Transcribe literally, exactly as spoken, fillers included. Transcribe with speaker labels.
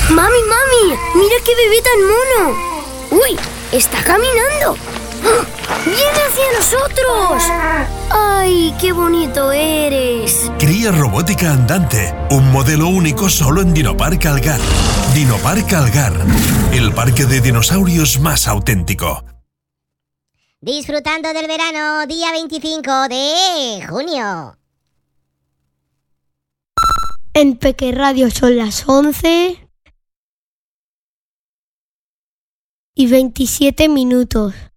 Speaker 1: ¡Mami, mami! ¡Mira qué bebé tan mono! ¡Uy! ¡Está caminando! ¡Viene hacia nosotros! ¡Ay, qué bonito eres!
Speaker 2: Cría robótica andante, un modelo único solo en Dinopark Algar. Dinopark Algar, el parque de dinosaurios más auténtico.
Speaker 3: Disfrutando del verano, día veinticinco de junio.
Speaker 4: En Peque Radio son las once y veintisiete minutos.